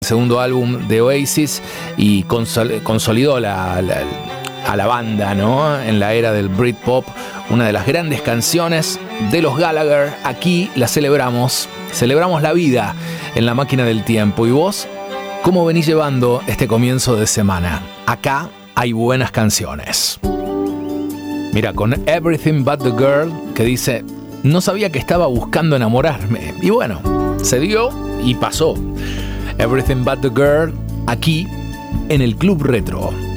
segundo álbum de Oasis y consolidó a la banda, ¿no? En la era del Britpop, una de las grandes canciones de los Gallagher. Aquí la celebramos la vida en la máquina del tiempo. ¿Y vos cómo venís llevando este comienzo de semana? Acá hay buenas canciones. Mira, con Everything But The Girl, que dice: no sabía que estaba buscando enamorarme. Y bueno, se dio y pasó. Everything But The Girl, aquí en el Club Retro.